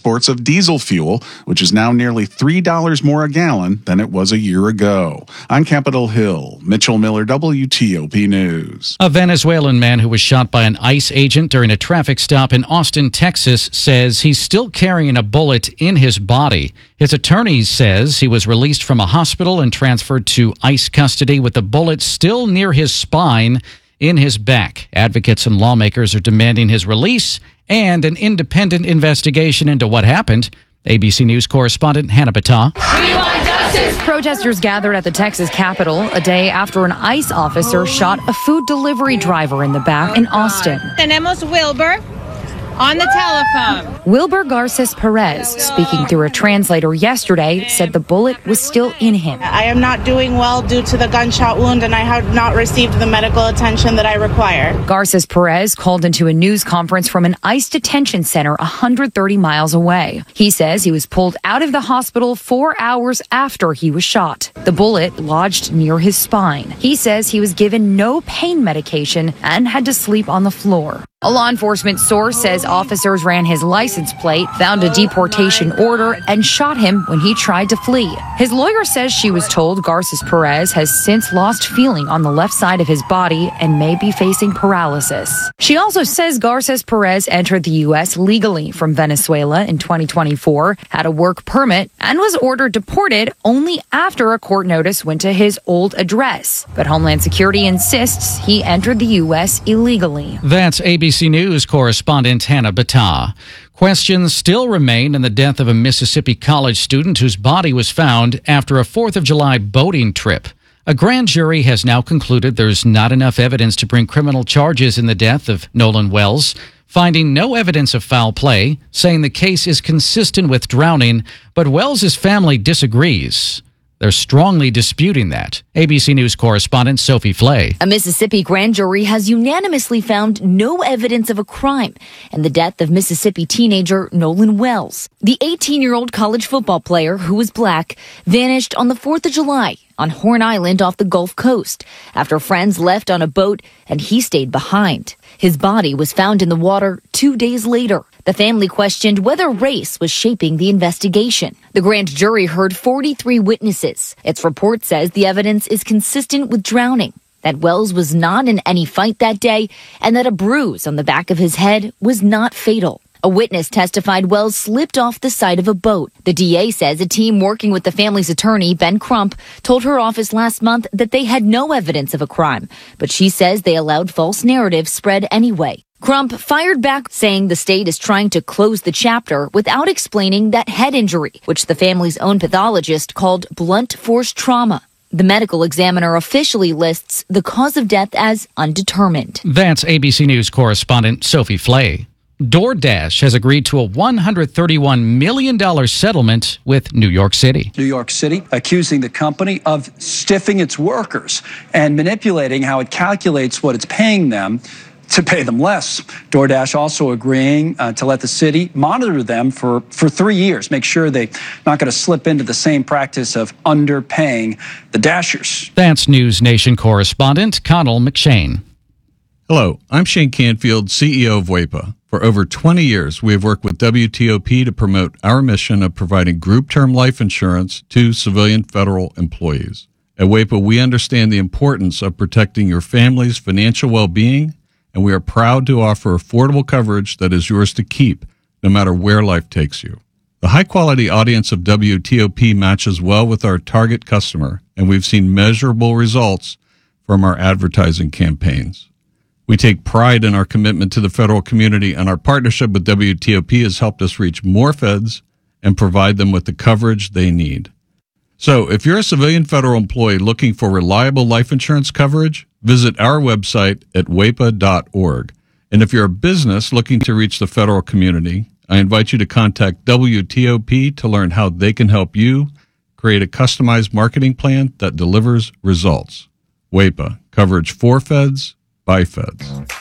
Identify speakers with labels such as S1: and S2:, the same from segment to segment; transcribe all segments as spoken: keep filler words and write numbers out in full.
S1: exports of diesel fuel, which is now nearly three dollars more a gallon than it was a year ago. On Capitol Hill, Mitchell Miller, W T O P News.
S2: A Venezuelan man who was shot by an ICE agent during a traffic stop in Austin, Texas, says he's still carrying a bullet in his body. His attorney says he was released from a hospital and transferred to ICE custody with the bullet still near his spine in his back. Advocates and lawmakers are demanding his release and an independent investigation into what happened. A B C News correspondent Hannah Battah.
S3: We want justice.
S4: Protesters gathered at the Texas Capitol a day after an ICE officer shot a food delivery driver in the back in Austin.
S3: Tenemos Wilbur on the telephone.
S4: Wilbur Garces Perez, speaking through a translator yesterday, said the bullet was still in him.
S5: I am not doing well due to the gunshot wound, and I have not received the medical attention that I require.
S4: Garces Perez called into a news conference from an ICE detention center one hundred thirty miles away. He says he was pulled out of the hospital four hours after he was shot. The bullet lodged near his spine. He says he was given no pain medication and had to sleep on the floor. A law enforcement source says officers ran his license plate, found a deportation order, and shot him when he tried to flee. His lawyer says she was told Garces Perez has since lost feeling on the left side of his body and may be facing paralysis. She also says Garces Perez entered the U S legally from Venezuela in twenty twenty-four, had a work permit, and was ordered deported only after a court notice went to his old address. But Homeland Security insists he entered the U S illegally.
S2: That's A B C News correspondent Hannah Battah. Questions still remain in the death of a Mississippi college student whose body was found after a fourth of July boating trip. A grand jury has now concluded there's not enough evidence to bring criminal charges in the death of Nolan Wells, finding no evidence of foul play, saying the case is consistent with drowning, but Wells' family disagrees. They're strongly disputing that. A B C News correspondent Sophie Flay.
S6: A Mississippi grand jury has unanimously found no evidence of a crime in the death of Mississippi teenager Nolan Wells. The eighteen-year-old college football player, who was black, vanished on the fourth of July on Horn Island off the Gulf Coast after friends left on a boat and he stayed behind. His body was found in the water two days later. The family questioned whether race was shaping the investigation. The grand jury heard forty-three witnesses. Its report says the evidence is consistent with drowning, that Wells was not in any fight that day, and that a bruise on the back of his head was not fatal. A witness testified Wells slipped off the side of a boat. The D A says a team working with the family's attorney, Ben Crump, told her office last month that they had no evidence of a crime, but she says they allowed false narratives spread anyway. Crump fired back, saying the state is trying to close the chapter without explaining that head injury, which the family's own pathologist called blunt force trauma. The medical examiner officially lists the cause of death as undetermined.
S2: That's A B C News correspondent Sophie Flay. DoorDash has agreed to a one hundred thirty-one million dollars settlement with New York City.
S7: New York City accusing the company of stiffing its workers and manipulating how it calculates what it's paying them to pay them less. DoorDash also agreeing uh, to let the city monitor them for, for three years, make sure they're not going to slip into the same practice of underpaying the Dashers.
S2: That's News Nation correspondent Connell McShane.
S8: Hello, I'm Shane Canfield, C E O of WEPA. For over twenty years, we have worked with W T O P to promote our mission of providing group term life insurance to civilian federal employees. At WEPA, we understand the importance of protecting your family's financial well-being, and we are proud to offer affordable coverage that is yours to keep, no matter where life takes you. The high-quality audience of W T O P matches well with our target customer, and we've seen measurable results from our advertising campaigns. We take pride in our commitment to the federal community, and our partnership with W T O P has helped us reach more feds and provide them with the coverage they need. So, if you're a civilian federal employee looking for reliable life insurance coverage, visit our website at W E P A dot org. And if you're a business looking to reach the federal community, I invite you to contact W T O P to learn how they can help you create a customized marketing plan that delivers results. W E P A, coverage for feds, by feds.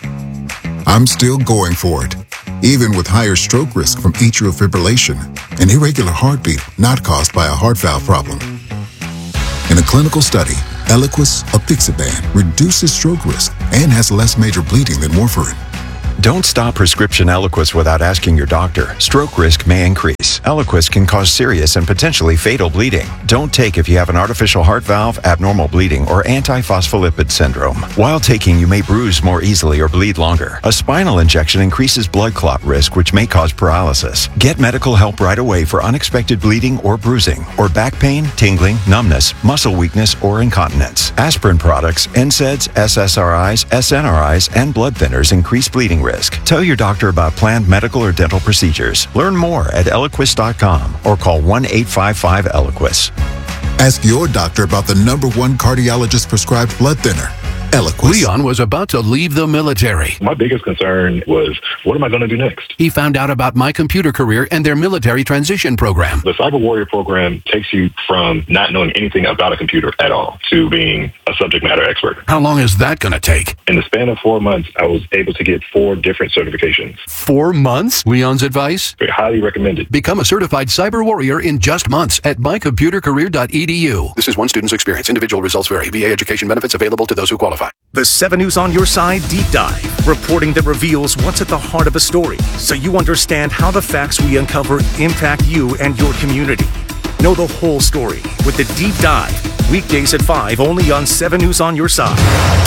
S9: I'm still going for it, even with higher stroke risk from atrial fibrillation, an irregular heartbeat not caused by a heart valve problem. In a clinical study, Eliquis apixaban reduces stroke risk and has less major bleeding than warfarin.
S10: Don't stop prescription Eliquis without asking your doctor. Stroke risk may increase. Eliquis can cause serious and potentially fatal bleeding. Don't take if you have an artificial heart valve, abnormal bleeding, or antiphospholipid syndrome. While taking, you may bruise more easily or bleed longer. A spinal injection increases blood clot risk, which may cause paralysis. Get medical help right away for unexpected bleeding or bruising, or back pain, tingling, numbness, muscle weakness, or incontinence. Aspirin products, N SAIDs, S S R Is, S N R Is, and blood thinners increase bleeding risk. Tell your doctor about planned medical or dental procedures. Learn more at Eliquis dot com or call one eight five five Eliquis.
S9: Ask your doctor about the number one cardiologist prescribed blood thinner, Eliquis.
S11: Leon was about to leave the military.
S12: My biggest concern was, what am I going to do next?
S11: He found out about My Computer Career and their military transition program.
S12: The Cyber Warrior program takes you from not knowing anything about a computer at all to being a subject matter expert.
S11: How long is that going to take?
S12: In the span of four months, I was able to get four different certifications.
S11: Four months? Leon's advice?
S12: Very highly recommended.
S11: Become a certified cyber warrior in just months at my computer career dot e d u. This is one student's experience. Individual results vary. V A education benefits available to those who qualify.
S13: The seven News on Your Side Deep Dive, reporting that reveals what's at the heart of a story, so you understand how the facts we uncover impact you and your community. Know the whole story with the Deep Dive, weekdays at five, only on seven News on Your Side.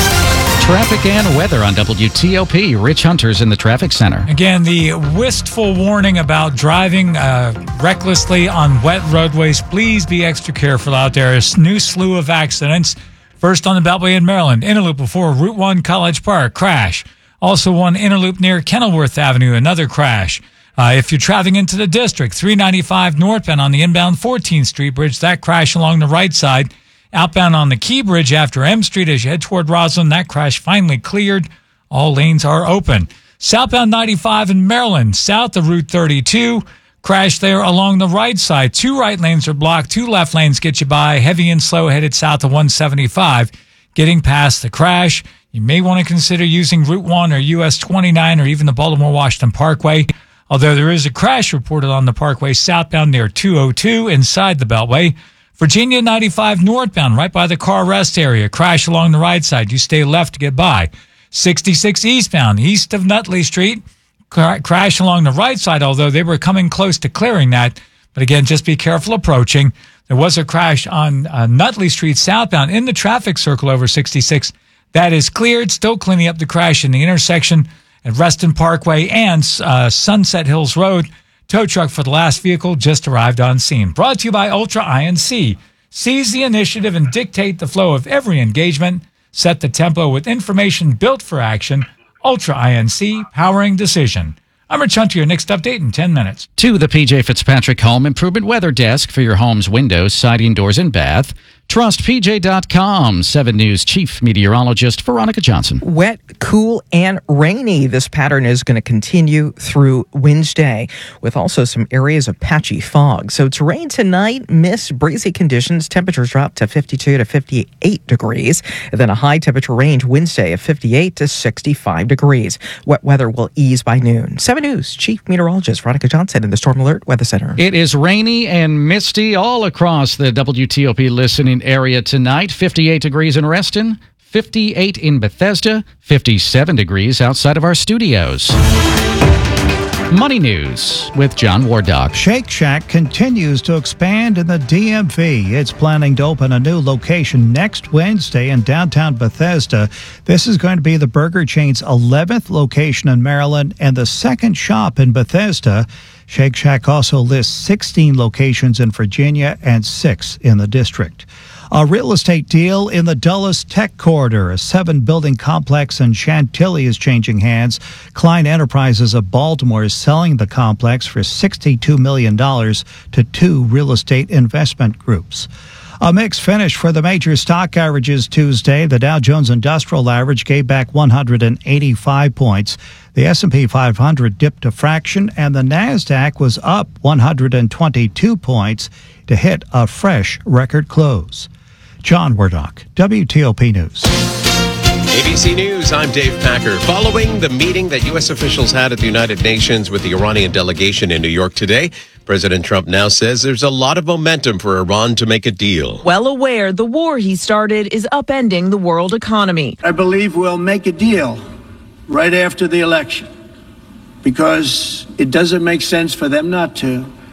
S2: Traffic and weather on W T O P. Rich Hunter's in the traffic center.
S14: Again, the wistful warning about driving uh, recklessly on wet roadways. Please be extra careful out there. A new slew of accidents. First on the Beltway in Maryland, Interloop before Route one College Park, crash. Also one Interloop near Kenilworth Avenue, another crash. Uh, if you're traveling into the district, three ninety-five northbound on the inbound fourteenth Street Bridge, that crash along the right side. Outbound on the Key Bridge after M Street as you head toward Roslyn, that crash finally cleared. All lanes are open. Southbound ninety-five in Maryland, south of Route thirty-two. Crash there along the right side. Two right lanes are blocked. Two left lanes get you by. Heavy and slow headed south of one seventy-five. Getting past the crash, you may want to consider using Route one or U S twenty-nine or even the Baltimore-Washington Parkway. Although there is a crash reported on the Parkway southbound near two oh two inside the Beltway. Virginia ninety-five northbound right by the car rest area. Crash along the right side. You stay left to get by. sixty-six eastbound east of Nutley Street. Crash along the right side, although they were coming close to clearing that. But again, just be careful approaching. There was a crash on uh, Nutley Street southbound in the traffic circle over sixty-six. That is cleared. Still cleaning up the crash in the intersection at Reston Parkway and uh, Sunset Hills Road. Tow truck for the last vehicle just arrived on scene. Brought to you by Ultra I N C. Seize the initiative and dictate the flow of every engagement. Set the tempo with information built for action. Ultra I N C, powering decision. I'm Rich Hunter, your next update in ten minutes.
S2: To the P J Fitzpatrick Home Improvement Weather Desk for your home's windows, siding, doors, and bath. Trust P J dot com. seven News Chief Meteorologist Veronica Johnson.
S15: Wet, cool, and rainy. This pattern is going to continue through Wednesday, with also some areas of patchy fog. So it's rain tonight, mist, breezy conditions. Temperatures drop to fifty-two to fifty-eight degrees. And then a high temperature range Wednesday of fifty-eight to sixty-five degrees. Wet weather will ease by noon. seven News Chief Meteorologist Veronica Johnson in the Storm Alert Weather Center.
S2: It is rainy and misty all across the W T O P listening area tonight. fifty-eight degrees in Reston, fifty-eight in Bethesda, fifty-seven degrees outside of our studios. Money News with John Wardock.
S16: Shake Shack continues to expand in the D M V. It's planning to open a new location next Wednesday in downtown Bethesda. This is going to be the burger chain's eleventh location in Maryland and the second shop in Bethesda. Shake Shack also lists sixteen locations in Virginia and six in the district. A real estate deal in the Dulles Tech Corridor. A seven-building complex in Chantilly is changing hands. Klein Enterprises of Baltimore is selling the complex for sixty-two million dollars to two real estate investment groups. A mixed finish for the major stock averages Tuesday. The Dow Jones Industrial Average gave back one hundred eighty-five points. The S and P five hundred dipped a fraction, and the NASDAQ was up one hundred twenty-two points to hit a fresh record close. John Wardock, W T O P News.
S17: A B C News, I'm Dave Packer. Following the meeting that U S officials had at the United Nations with the Iranian delegation in New York today, President Trump now says there's a lot of momentum for Iran to make a deal.
S18: Well aware the war he started is upending the world economy.
S19: I believe we'll make a deal right after the election because it doesn't make sense for them not to.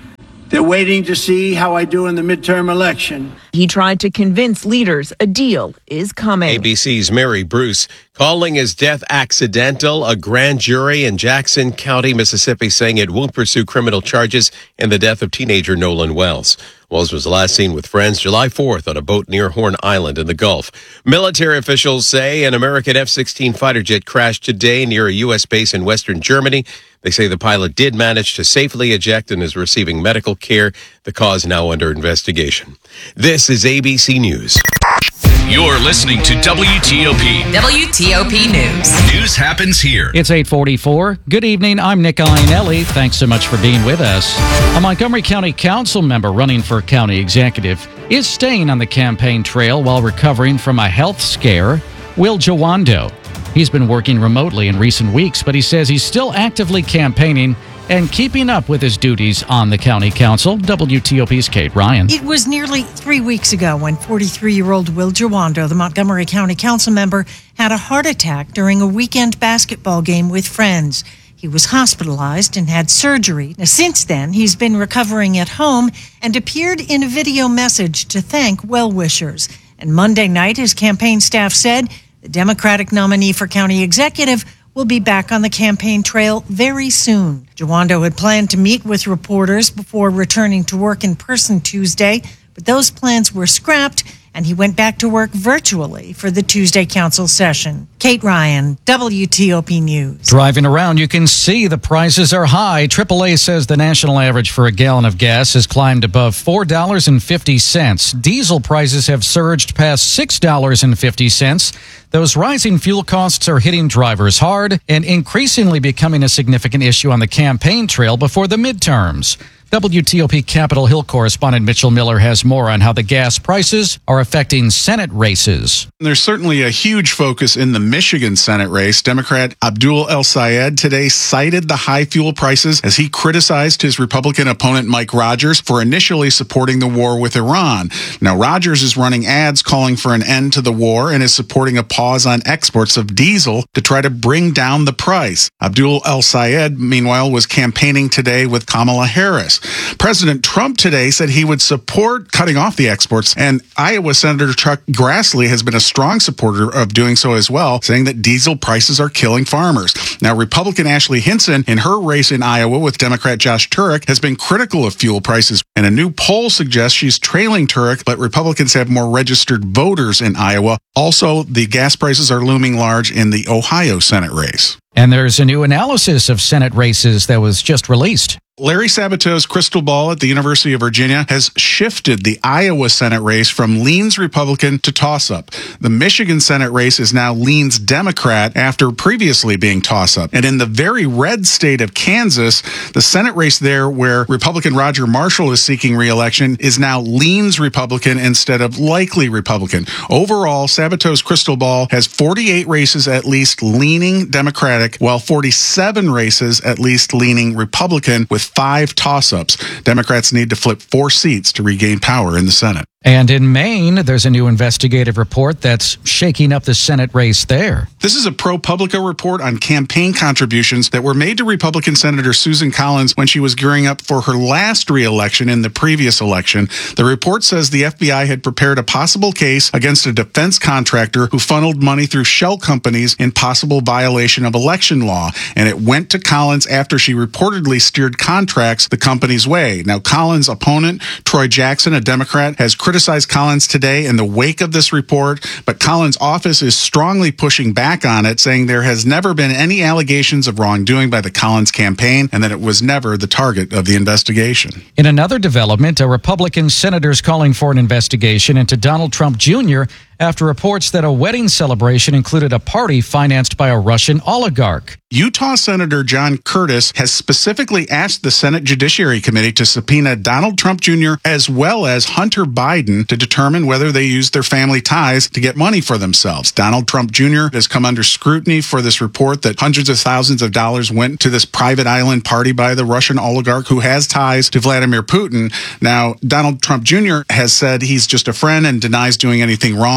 S19: They're waiting to see how I do in the midterm election.
S18: He tried to convince leaders a deal is coming.
S17: A B C's Mary Bruce calling his death accidental. A grand jury in Jackson County, Mississippi, saying it won't pursue criminal charges in the death of teenager Nolan Wells. Wells was last seen with friends July fourth on a boat near Horn Island in the Gulf. Military officials say an American F sixteen fighter jet crashed today near a U S base in western Germany. They say the pilot did manage to safely eject and is receiving medical care. The cause now under investigation. This is A B C News.
S20: You're listening to W T O P.
S21: W T O P News.
S20: News happens here.
S2: It's eight forty-four. Good evening. I'm Nick Iannelli. Thanks so much for being with us. A Montgomery County Council member running for county executive is staying on the campaign trail while recovering from a health scare. Will Jawando. He's been working remotely in recent weeks, but he says he's still actively campaigning and keeping up with his duties on the county council. W T O P's Kate Ryan.
S22: It was nearly three weeks ago when forty-three-year-old Will Jawando, the Montgomery County Council member, had a heart attack during a weekend basketball game with friends. He was hospitalized and had surgery. Now, since then, he's been recovering at home and appeared in a video message to thank well-wishers. And Monday night, his campaign staff said the Democratic nominee for county executive will be back on the campaign trail very soon. Jawando had planned to meet with reporters before returning to work in person Tuesday, but those plans were scrapped, and he went back to work virtually for the Tuesday council session. Kate Ryan, W T O P News.
S2: Driving around, you can see the prices are high. triple A says the national average for a gallon of gas has climbed above four dollars and fifty cents. Diesel prices have surged past six dollars and fifty cents. Those rising fuel costs are hitting drivers hard and increasingly becoming a significant issue on the campaign trail before the midterms. W T O P Capitol Hill correspondent Mitchell Miller has more on how the gas prices are affecting Senate races.
S1: There's certainly a huge focus in the Michigan Senate race. Democrat Abdul El-Sayed today cited the high fuel prices as he criticized his Republican opponent Mike Rogers for initially supporting the war with Iran. Now, Rogers is running ads calling for an end to the war and is supporting a pause on exports of diesel to try to bring down the price. Abdul El-Sayed, meanwhile, was campaigning today with Kamala Harris. President Trump today said he would support cutting off the exports, and Iowa Senator Chuck Grassley has been a strong supporter of doing so as well, saying that diesel prices are killing farmers. Now, Republican Ashley Hinson, in her race in Iowa with Democrat Josh Turek, has been critical of fuel prices, and a new poll suggests she's trailing Turek, but Republicans have more registered voters in Iowa. Also, the gas prices are looming large in the Ohio Senate race.
S2: And there's a new analysis of Senate races that was just released.
S1: Larry Sabato's crystal ball at the University of Virginia has shifted the Iowa Senate race from leans Republican to toss-up. The Michigan Senate race is now leans Democrat after previously being toss-up. And in the very red state of Kansas, the Senate race there where Republican Roger Marshall is seeking re-election is now leans Republican instead of likely Republican. Overall, Sabato's crystal ball has forty-eight races at least leaning Democratic, while forty-seven races at least leaning Republican, with five toss-ups. Democrats need to flip four seats to regain power in the Senate.
S2: And in Maine, there's a new investigative report that's shaking up the Senate race there.
S1: This is a ProPublica report on campaign contributions that were made to Republican Senator Susan Collins when she was gearing up for her last re-election in the previous election. The report says the F B I had prepared a possible case against a defense contractor who funneled money through shell companies in possible violation of election law. And it went to Collins after she reportedly steered contracts the company's way. Now, Collins' opponent, Troy Jackson, a Democrat, has criticized Collins today in the wake of this report, but Collins' office is strongly pushing back on it, saying there has never been any allegations of wrongdoing by the Collins campaign and that it was never the target of the investigation.
S2: In another development, a Republican senator is calling for an investigation into Donald Trump Junior after reports that a wedding celebration included a party financed by a Russian oligarch.
S1: Utah Senator John Curtis has specifically asked the Senate Judiciary Committee to subpoena Donald Trump Junior as well as Hunter Biden to determine whether they used their family ties to get money for themselves. Donald Trump Junior has come under scrutiny for this report that hundreds of thousands of dollars went to this private island party by the Russian oligarch who has ties to Vladimir Putin. Now, Donald Trump Junior has said he's just a friend and denies doing anything wrong.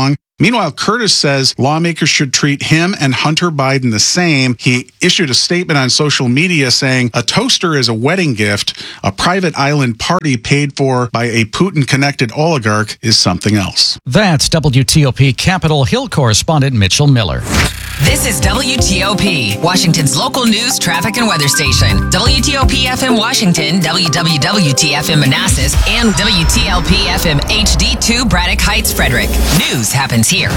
S1: wrong. Meanwhile, Curtis says lawmakers should treat him and Hunter Biden the same. He issued a statement on social media saying a toaster is a wedding gift. A private island party paid for by a Putin-connected oligarch is something else.
S2: That's W T O P Capitol Hill correspondent Mitchell Miller.
S21: This is W T O P, Washington's local news, traffic, and weather station. W T O P F M Washington, W W W T F M Manassas, and W T L P F M H D two Braddock Heights, Frederick. News happens here.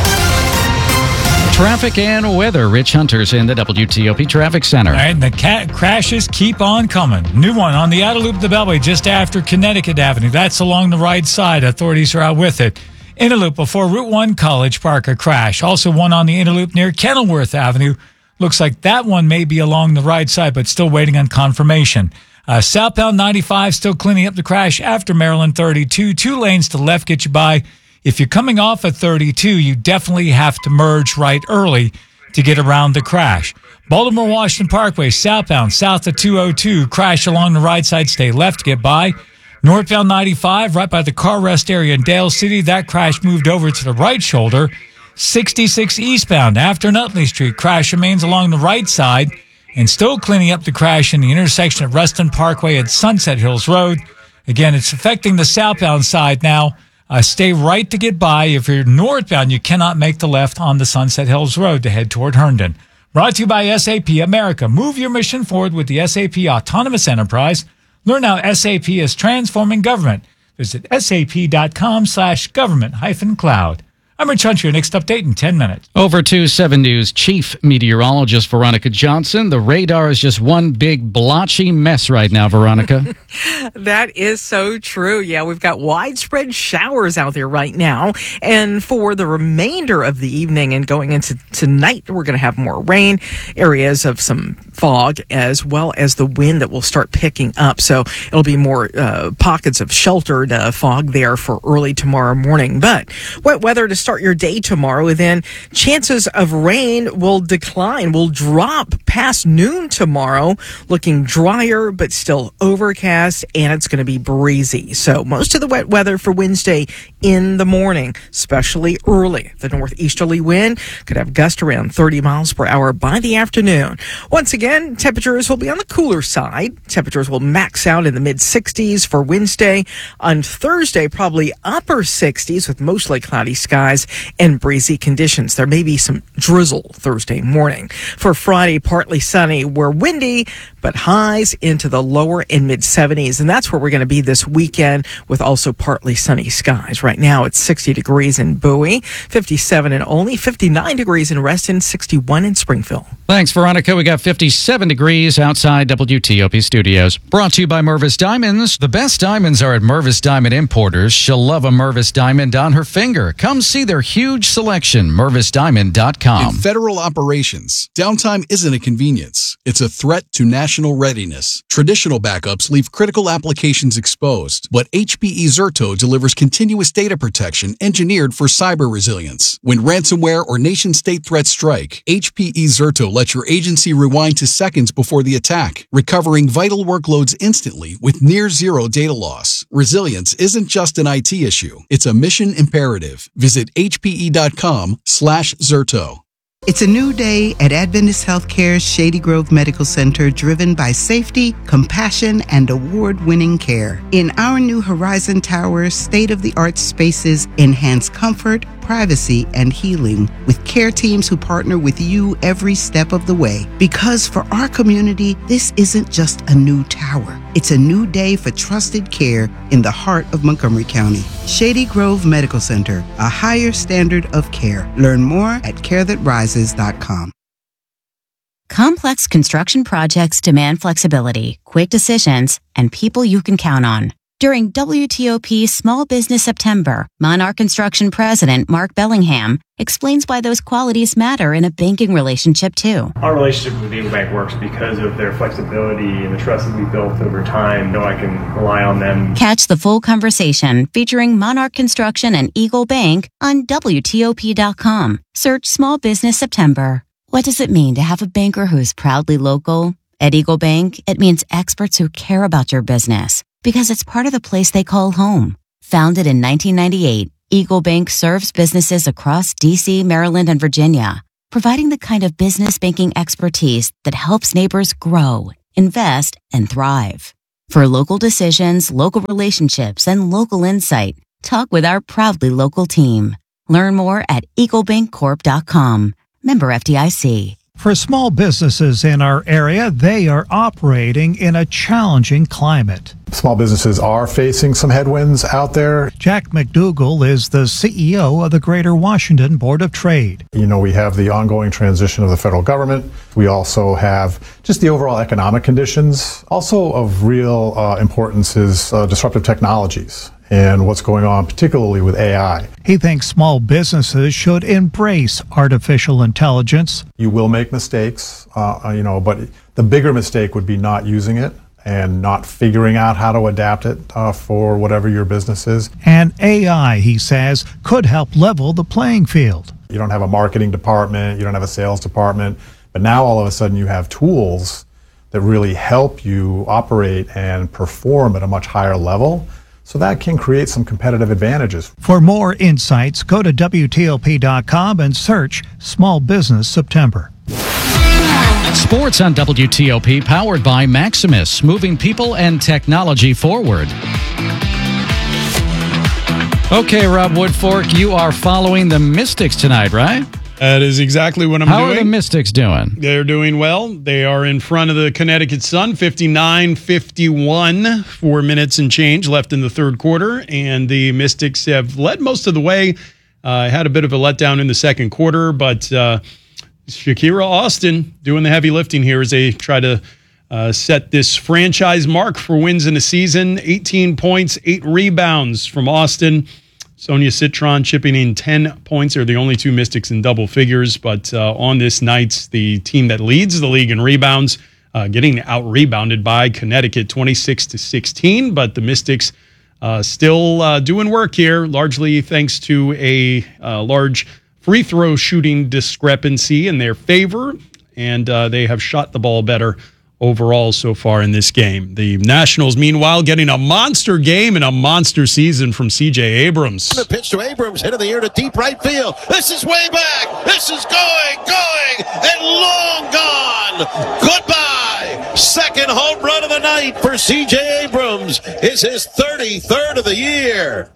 S2: Traffic and weather. Rich Hunter's in the W T O P Traffic Center.
S14: All right, the cat crashes keep on coming. New one on the outer loop of the Beltway just after Connecticut Avenue. That's along the right side. Authorities are out with it. Inner loop before Route one College Park, a crash. Also one on the inner loop near Kenilworth Avenue. Looks like that one may be along the right side, but still waiting on confirmation. Uh, southbound ninety-five still cleaning up the crash after Maryland thirty-two. Two lanes to the left get you by. If you're coming off at thirty-two, you definitely have to merge right early to get around the crash. Baltimore-Washington Parkway, southbound, south of two oh two. Crash along the right side, stay left to get by. Northbound ninety-five, right by the car rest area in Dale City. That crash moved over to the right shoulder. sixty-six eastbound after Nutley Street. Crash remains along the right side and still cleaning up the crash in the intersection of Reston Parkway at Sunset Hills Road. Again, it's affecting the southbound side now. Uh, stay right to get by. If you're northbound, you cannot make the left on the Sunset Hills Road to head toward Herndon. Brought to you by S A P America. Move your mission forward with the S A P Autonomous Enterprise. Learn how S A P is transforming government. Visit sap.com slash government hyphen cloud. I'm Rich Hunter, your next update in ten minutes.
S2: Over to seven News Chief Meteorologist Veronica Johnson. The radar is just one big blotchy mess right now, Veronica.
S15: That is so true. Yeah, we've got widespread showers out there right now. And for the remainder of the evening and going into tonight, we're going to have more rain, areas of some fog, as well as the wind that will start picking up. So it'll be more uh, pockets of sheltered uh, fog there for early tomorrow morning. But wet weather to start your day tomorrow, then chances of rain will decline, will drop past noon tomorrow, looking drier but still overcast, and it's going to be breezy. So most of the wet weather for Wednesday in the morning, especially early. The northeasterly wind could have gusts around thirty miles per hour by the afternoon. Once again, temperatures will be on the cooler side. Temperatures will max out in the mid sixties for Wednesday. On Thursday, probably upper sixties with mostly cloudy skies and breezy conditions. There may be some drizzle Thursday morning. For Friday, partly sunny. We're windy, but highs into the lower and mid seventies. And that's where we're going to be this weekend with also partly sunny skies. Right now, it's sixty degrees in Bowie, fifty-seven in Olney, fifty-nine degrees in Reston, sixty-one in Springfield.
S2: Thanks, Veronica. We got fifty-seven degrees outside W T O P studios. Brought to you by Mervis Diamonds. The best diamonds are at Mervis Diamond Importers. She'll love a Mervis diamond on her finger. Come see their huge selection. Mervis Diamond dot com.
S3: In federal operations, downtime isn't a convenience. It's a threat to national readiness. Traditional backups leave critical applications exposed, but H P E Zerto delivers continuous data protection engineered for cyber resilience. When ransomware or nation-state threats strike, H P E Zerto lets your agency rewind to seconds before the attack, recovering vital workloads instantly with near zero data loss. Resilience isn't just an I T issue. It's a mission imperative. Visit H P E dot com slash Zerto.
S5: It's a new day at Adventist Healthcare's Shady Grove Medical Center, driven by safety, compassion, and award-winning care. In our new Horizon Tower, state-of-the-art spaces enhance comfort, privacy, and healing with care teams who partner with you every step of the way. Because for our community, this isn't just a new tower. It's a new day for trusted care in the heart of Montgomery County. Shady Grove Medical Center, a higher standard of care. Learn more at care that rises dot com.
S23: Complex construction projects demand flexibility, quick decisions, and people you can count on. During W T O P Small Business September, Monarch Construction President Mark Bellingham explains why those qualities matter in a banking relationship too.
S24: Our relationship with Eagle Bank works because of their flexibility and the trust that we built over time. I know I can rely on them.
S23: Catch the full conversation featuring Monarch Construction and Eagle Bank on W T O P dot com. Search Small Business September. What does it mean to have a banker who's proudly local? At Eagle Bank, it means experts who care about your business, because it's part of the place they call home. Founded in nineteen ninety-eight, Eagle Bank serves businesses across D C, Maryland, and Virginia, providing the kind of business banking expertise that helps neighbors grow, invest, and thrive. For local decisions, local relationships, and local insight, talk with our proudly local team. Learn more at eagle bank corp dot com. Member F D I C.
S16: For small businesses in our area, they are operating in a challenging climate.
S4: Small businesses are facing some headwinds out there.
S16: Jack McDougall is the C E O of the Greater Washington Board of Trade.
S4: You know, we have the ongoing transition of the federal government. We also have just the overall economic conditions. Also of real uh, importance is uh, disruptive technologies and what's going on, particularly with A I.
S16: He thinks small businesses should embrace artificial intelligence.
S4: You will make mistakes, uh, you know, but the bigger mistake would be not using it and not figuring out how to adapt it uh, for whatever your business is.
S16: And A I, he says, could help level the playing field.
S4: You don't have a marketing department, you don't have a sales department, but now all of a sudden you have tools that really help you operate and perform at a much higher level. So that can create some competitive advantages.
S16: For more insights, go to W T O P dot com and search Small Business September.
S2: Sports on W T O P, powered by Maximus, moving people and technology forward. Okay, Rob Woodfork, you are following the Mystics tonight, right?
S6: That is exactly what I'm
S2: How
S6: doing.
S2: How are the Mystics doing?
S6: They're doing well. They are in front of the Connecticut Sun, fifty-nine fifty-one, four minutes and change left in the third quarter, and the Mystics have led most of the way. Uh, had a bit of a letdown in the second quarter, but uh, Shakira Austin doing the heavy lifting here as they try to uh, set this franchise mark for wins in a season. eighteen points, eight rebounds from Austin. Sonia Citron chipping in ten points. They're the only two Mystics in double figures. But uh, on this night, the team that leads the league in rebounds, uh, getting out-rebounded by Connecticut, twenty-six to sixteen. But the Mystics uh, still uh, doing work here, largely thanks to a uh, large free throw shooting discrepancy in their favor. And uh, they have shot the ball better overall so far in this game. The Nationals, meanwhile, getting a monster game and a monster season from C J Abrams.
S7: The pitch to Abrams, hit of the air to deep right field. This is way back. This is going, going, and long gone. Goodbye. Second home run of the night for C J Abrams. It's his thirty-third of the year.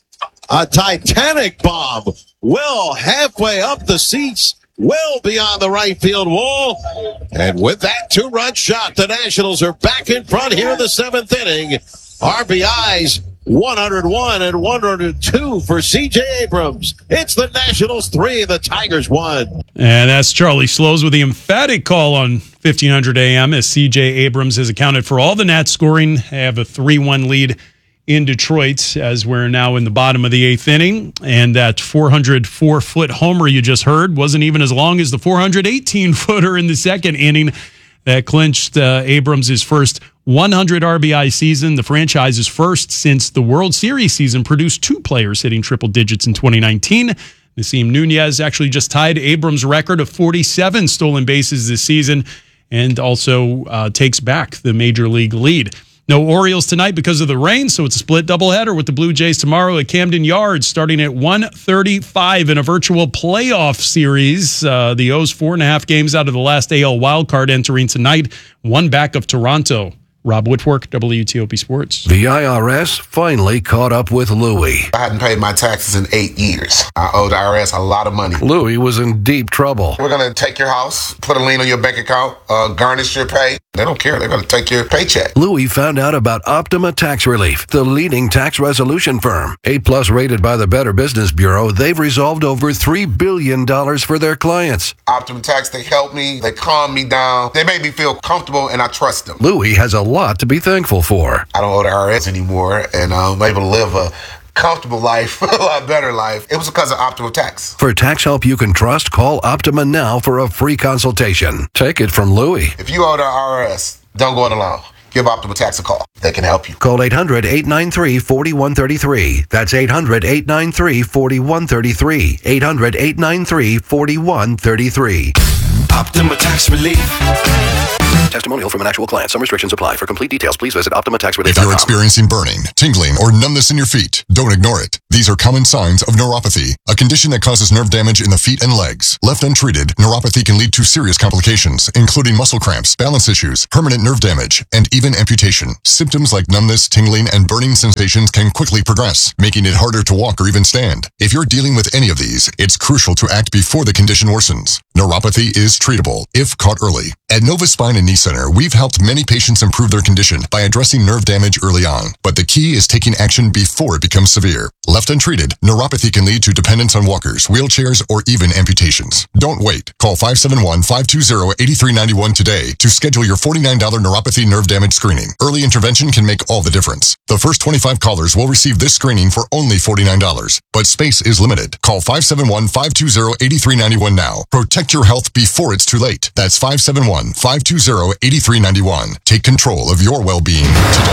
S7: A Titanic bomb, well halfway up the seats, well beyond the right field wall. And with that two-run shot, the Nationals are back in front here in the seventh inning. R B Is one oh one and one oh two for C J Abrams. It's the Nationals three and the Tigers one.
S6: And that's Charlie Slows with the emphatic call on fifteen hundred A M as C J Abrams has accounted for all the Nats scoring. They have a three one lead in Detroit as we're now in the bottom of the eighth inning. And that four hundred four foot homer you just heard wasn't even as long as the four hundred eighteen footer in the second inning that clinched uh, Abrams' first one hundred R B I season, the franchise's first since the World Series season produced two players hitting triple digits in twenty nineteen. Nasim Nunez actually just tied Abrams' record of forty-seven stolen bases this season and also uh, takes back the major league lead. No Orioles tonight because of the rain, so it's a split doubleheader with the Blue Jays tomorrow at Camden Yards, starting at one thirty-five in a virtual playoff series. Uh, the O's four and a half games out of the last A L wildcard entering tonight, one back of Toronto. Rob Whitworth, W T O P Sports.
S11: The I R S finally caught up with Louie.
S8: I hadn't paid my taxes in eight years. I owe the I R S a lot of money.
S11: Louie was in deep trouble.
S8: We're going to take your house, put a lien on your bank account, uh, garnish your pay. They don't care. They're going to take your paycheck.
S11: Louie found out about Optima Tax Relief, the leading tax resolution firm. A-plus rated by the Better Business Bureau, they've resolved over three billion dollars for their clients.
S8: Optima Tax, they help me. They calm me down. They make me feel comfortable, and I trust them.
S11: Louie has a lot to be thankful for.
S8: I don't owe the I R S anymore, and I'm able to live a comfortable life, a lot better life. It was because of Optima Tax.
S11: For tax help you can trust, call Optima now for a free consultation. Take it from Louie.
S8: If you owe the I R S, don't go it alone. Give Optima Tax a call. They can help you.
S11: Call eight hundred, eight nine three, four one three three. That's eight hundred, eight nine three, four one three three. eight hundred, eight nine three, four one three three.
S25: Optima Tax Relief.
S11: testimonial from an actual client. Some restrictions apply. For complete details, please visit Optima Tax Relief dot com.
S9: If you're experiencing burning, tingling, or numbness in your feet, don't ignore it. These are common signs of neuropathy, a condition that causes nerve damage in the feet and legs. Left untreated, neuropathy can lead to serious complications, including muscle cramps, balance issues, permanent nerve damage, and even amputation. Symptoms like numbness, tingling, and burning sensations can quickly progress, making it harder to walk or even stand. If you're dealing with any of these, it's crucial to act before the condition worsens. Neuropathy is treatable if caught early. At Nova Spine and Knee Center, we've helped many patients improve their condition by addressing nerve damage early on. But the key is taking action before it becomes severe. Left untreated, neuropathy can lead to dependence on walkers, wheelchairs, or even amputations. Don't wait. Call five seven one, five two zero, eight three nine one today to schedule your forty-nine dollars neuropathy nerve damage screening. Early intervention can make all the difference. The first twenty-five callers will receive this screening for only forty-nine dollars. But space is limited. Call five seven one, five two zero, eight three nine one now. Protect your health before it's too late. That's five seven one, five two zero, eight three nine one. Take control of your well-being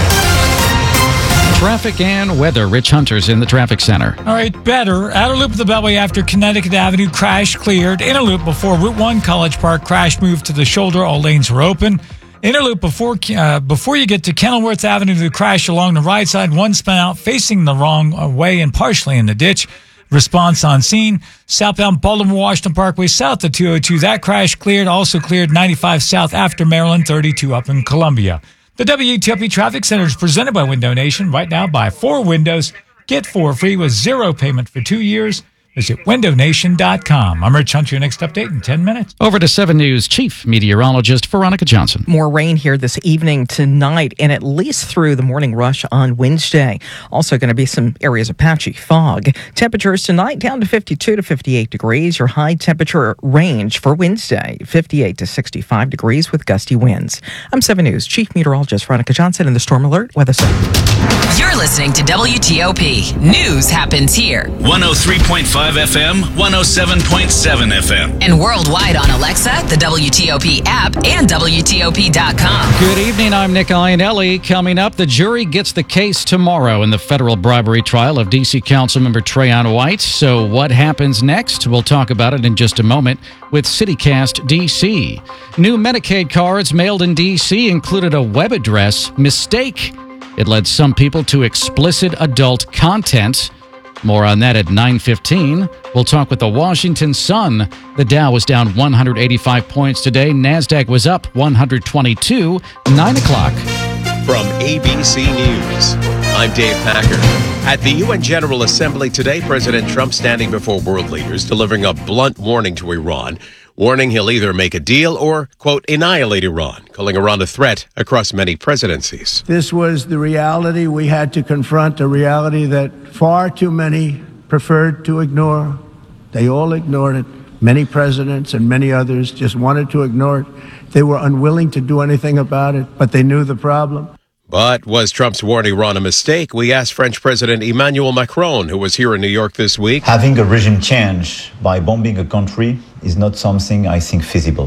S9: today.
S2: Traffic and weather. Rich Hunter's in the traffic center.
S14: All right, better. Outer loop of the Beltway after Connecticut Avenue crash cleared. Inner loop before Route one College Park crash moved to the shoulder. All lanes were open. Inner loop before uh, before you get to Kenilworth Avenue, the crash along the right side. One spun out facing the wrong way and partially in the ditch. Response on scene. Southbound Baltimore Washington Parkway south of two oh two. That crash cleared. Also cleared ninety-five south after Maryland, thirty-two up in Columbia. The W T O P Traffic Center is presented by Window Nation. Right now, buy four windows, get four free with zero payment for two years. Visit window nation dot com. I'm Rich Hunter. Your next update in ten minutes.
S2: Over to seven News Chief Meteorologist Veronica Johnson.
S15: More rain here this evening, tonight, and at least through the morning rush on Wednesday. Also going to be some areas of patchy fog. Temperatures tonight down to fifty-two to fifty-eight degrees. Your high temperature range for Wednesday, fifty-eight to sixty-five degrees with gusty winds. I'm seven News Chief Meteorologist Veronica Johnson in the Storm Alert Weather Center.
S21: You're listening to W T O P. News happens here.
S20: one oh three point five F M, one oh seven point seven F M.
S21: And worldwide on Alexa, the W T O P app, and W T O P dot com.
S2: Good evening, I'm Nick Iannelli. Coming up, the jury gets the case tomorrow in the federal bribery trial of D C Councilmember Trayon White. So what happens next? We'll talk about it in just a moment with CityCast D C. New Medicaid cards mailed in D C included a web address mistake. It led some people to explicit adult content. More on that at nine fifteen. We'll talk with the Washington Sun. The Dow was down one hundred eighty-five points today. NASDAQ was up one hundred twenty-two. nine o'clock.
S17: From A B C News, I'm Dave Packer. At the U N General Assembly today, President Trump standing before world leaders, delivering a blunt warning to Iran, warning he'll either make a deal or, quote, annihilate Iran, calling Iran a threat across many presidencies.
S19: This was the reality we had to confront, a reality that far too many preferred to ignore. They all ignored it. Many presidents and many others just wanted to ignore it. They were unwilling to do anything about it, but they knew the problem.
S17: But was Trump's warning Iran a mistake? We asked French President Emmanuel Macron, who was here in New York this week.
S10: Having a regime change by bombing a country is not something I think feasible.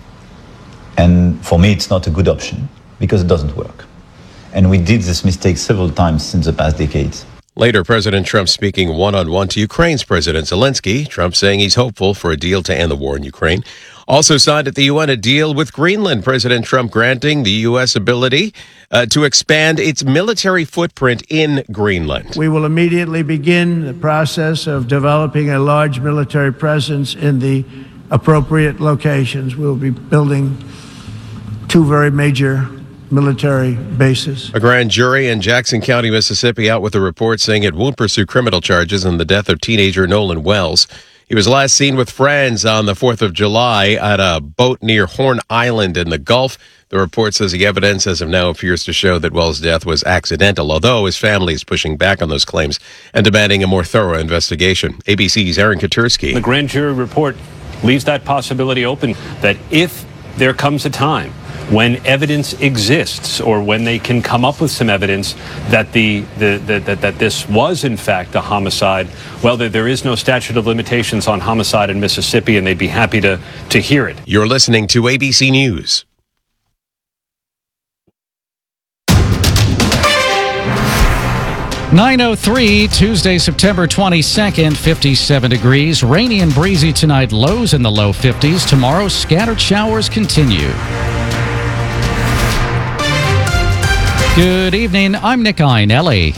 S10: And for me, it's not a good option because it doesn't work. And we did this mistake several times in the past decades.
S17: Later, President Trump speaking one-on-one to Ukraine's President Zelensky. Trump saying he's hopeful for a deal to end the war in Ukraine. Also signed at the U N a deal with Greenland. President Trump granting the U S ability uh, to expand its military footprint in Greenland.
S19: We will immediately begin the process of developing a large military presence in the appropriate locations. We'll be building two very major military bases.
S17: A grand jury in Jackson County, Mississippi, out with a report saying it won't pursue criminal charges in the death of teenager Nolan Wells. He was last seen with friends on the fourth of July at a boat near Horn Island in the Gulf. The report says the evidence as of now appears to show that Wells' death was accidental, although his family is pushing back on those claims and demanding a more thorough investigation. A B C's Aaron Katursky.
S12: The grand jury report leaves that possibility open, that if there comes a time when evidence exists or when they can come up with some evidence that the, the, the that, that this was in fact a homicide, well, there, there is no statute of limitations on homicide in Mississippi, and they'd be happy to, to hear it.
S17: You're listening to A B C News.
S2: nine oh three, Tuesday, September twenty-second, fifty-seven degrees. Rainy and breezy tonight, lows in the low fifties. Tomorrow, scattered showers continue. Good evening. I'm Nick Iannelli.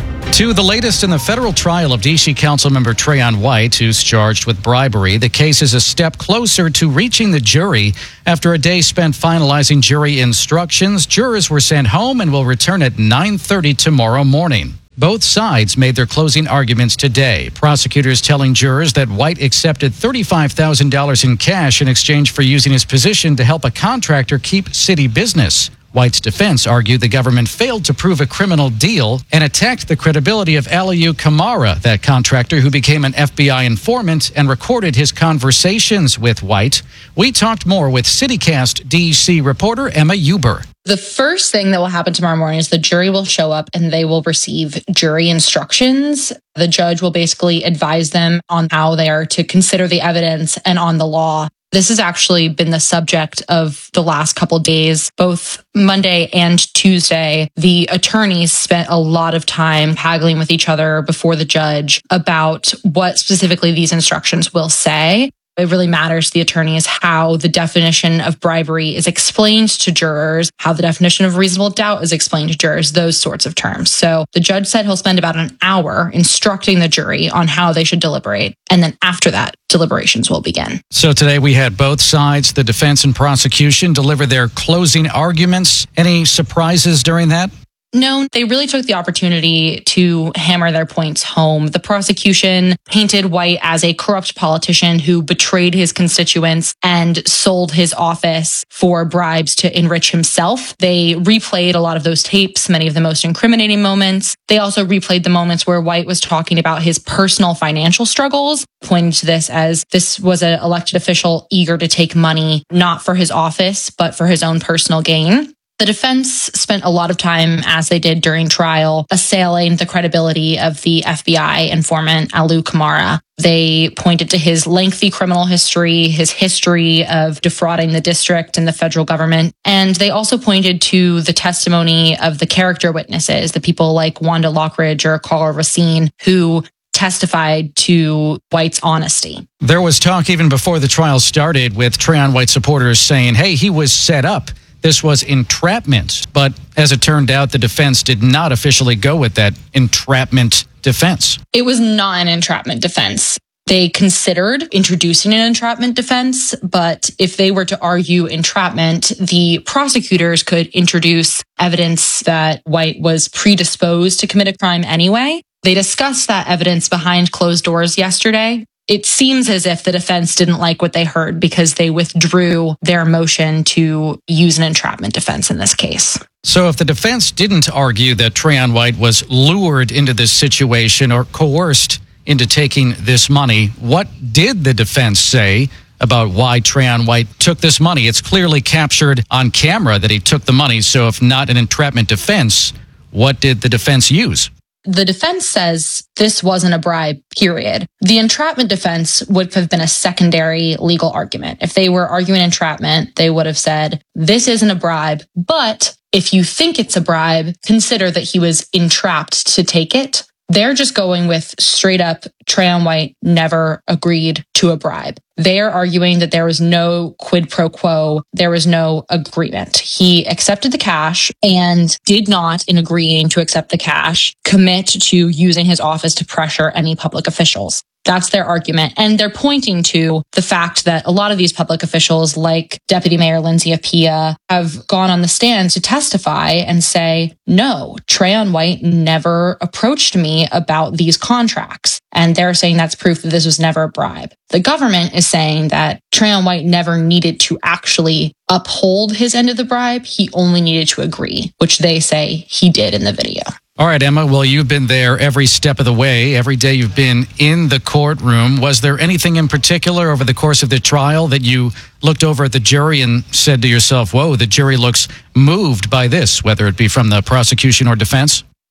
S2: To the latest in the federal trial of D C Councilmember Trayon White, who's charged with bribery. The case is a step closer to reaching the jury. After a day spent finalizing jury instructions, jurors were sent home and will return at nine thirty tomorrow morning. Both sides made their closing arguments today. Prosecutors telling jurors that White accepted thirty-five thousand dollars in cash in exchange for using his position to help a contractor keep city business. White's defense argued the government failed to prove a criminal deal and attacked the credibility of Aliu Kamara, that contractor who became an F B I informant and recorded his conversations with White. We talked more with CityCast D C reporter Emma Huber.
S1: The first thing that will happen tomorrow morning is the jury will show up and they will receive jury instructions. The judge will basically advise them on how they are to consider the evidence and on the law. This has actually been the subject of the last couple days. Both Monday and Tuesday, the attorneys spent a lot of time haggling with each other before the judge about what specifically these instructions will say. It really matters to the attorneys how the definition of bribery is explained to jurors, how the definition of reasonable doubt is explained to jurors, those sorts of terms. So the judge said he'll spend about an hour instructing the jury on how they should deliberate. And then after that, deliberations will begin.
S2: So today we had both sides, the defense and prosecution, deliver their closing arguments. Any surprises during that?
S1: No, they really took the opportunity to hammer their points home. The prosecution painted White as a corrupt politician who betrayed his constituents and sold his office for bribes to enrich himself. They replayed a lot of those tapes, many of the most incriminating moments. They also replayed the moments where White was talking about his personal financial struggles, pointing to this as this was an elected official eager to take money, not for his office, but for his own personal gain. The defense spent a lot of time, as they did during trial, assailing the credibility of the F B I informant, Aliu Kamara. They pointed to his lengthy criminal history, his history of defrauding the district and the federal government. And they also pointed to the testimony of the character witnesses, the people like Wanda Lockridge or Carl Racine, who testified to White's honesty.
S2: There was talk even before the trial started with Trayon White supporters saying, hey, he was set up. This was entrapment. But as it turned out, the defense did not officially go with that entrapment defense.
S1: It was not an entrapment defense. They considered introducing an entrapment defense, but if they were to argue entrapment, the prosecutors could introduce evidence that White was predisposed to commit a crime anyway. They discussed that evidence behind closed doors yesterday. It seems as if the defense didn't like what they heard because they withdrew their motion to use an entrapment defense in this case.
S2: So if the defense didn't argue that Trayon White was lured into this situation or coerced into taking this money, what did the defense say about why Trayon White took this money? It's clearly captured on camera that he took the money. So if not an entrapment defense, what did the defense use?
S1: The defense says this wasn't a bribe, period. The entrapment defense would have been a secondary legal argument. If they were arguing entrapment, they would have said, this isn't a bribe, but if you think it's a bribe, consider that he was entrapped to take it. They're just going with straight up, Trayon White never agreed to a bribe. They're arguing that there was no quid pro quo. There was no agreement. He accepted the cash and did not, in agreeing to accept the cash, commit to using his office to pressure any public officials. That's their argument. And they're pointing to the fact that a lot of these public officials, like Deputy Mayor Lindsay Appiah, have gone on the stand to testify and say, no, Trayon White never approached me about these contracts. And they're saying that's proof that this was never a bribe. The government is saying that Trayon White never needed to actually uphold his end of the bribe. He only needed to agree, which they say he did in the video.
S2: All right, Emma, well, you've been there every step of the way. Every day you've been in the courtroom. Was there anything in particular over the course of the trial that you looked over at the jury and said to yourself, whoa, the jury looks moved by this, whether it be from the prosecution or defense?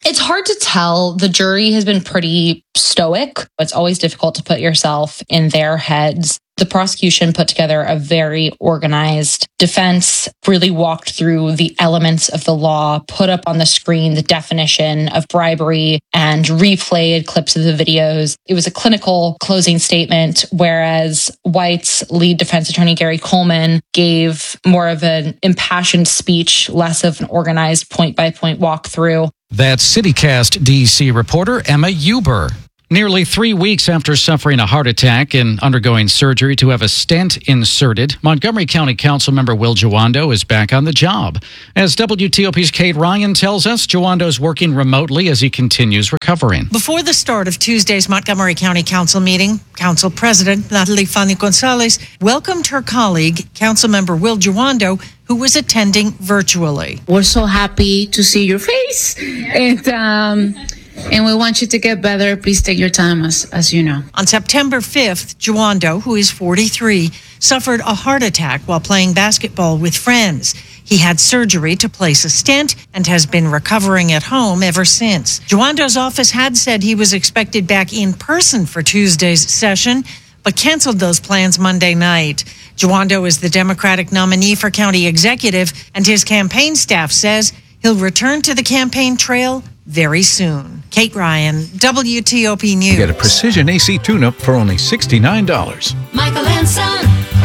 S1: It's hard to tell. The jury has been pretty stoic. It's always difficult to put yourself in their heads. The prosecution put together a very organized defense, really walked through the elements of the law, put up on the screen the definition of bribery, and replayed clips of the videos. It was a clinical closing statement, whereas White's lead defense attorney, Gary Coleman, gave more of an impassioned speech, less of an organized point-by-point walkthrough.
S2: That's CityCast D C reporter Emma Huber. Nearly three weeks after suffering a heart attack and undergoing surgery to have a stent inserted, Montgomery County Councilmember Will Jawando is back on the job. As W T O P's Kate Ryan tells us, Jawando is working remotely as he continues recovering.
S3: Before the start of Tuesday's Montgomery County Council meeting, Council President Natalie Fanny Gonzalez welcomed her colleague, Councilmember Will Jawando, who was attending virtually.
S13: We're so happy to see your face, and um, and we want you to get better. Please take your time, as, as you know.
S3: On September fifth, Jawando, who is forty-three, suffered a heart attack while playing basketball with friends. He had surgery to place a stent and has been recovering at home ever since. Jawando's office had said he was expected back in person for Tuesday's session, but canceled those plans Monday night. Jawando is the Democratic nominee for county executive, and his campaign staff says he'll return to the campaign trail very soon. Kate Ryan, W T O P News.
S18: Get a Precision A C tune-up for only sixty-nine dollars.
S21: Michael and Son.